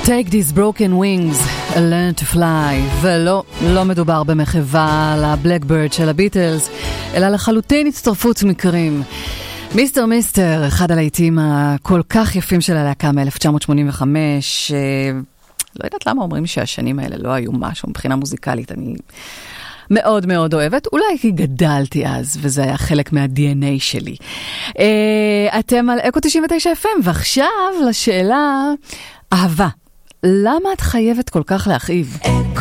Take these broken wings, learn to fly. ולא, לא מדובר במחווה לבלקברד של הביטלס, אלא לחלוטין הצטרפות מקרים. מיסטר מיסטר, אחד הלהיטים הכל כך יפים של הלהקה מ-1985, לא יודעת למה אומרים שהשנים האלה לא היו משהו מבחינה מוזיקלית, אני מאוד מאוד אוהבת, אולי כי גדלתי אז, וזה היה חלק מה-DNA שלי. אתם על אקו 99 FM, ועכשיו לשאלה, אהבה. למה את חייבת כל כך להכאיב?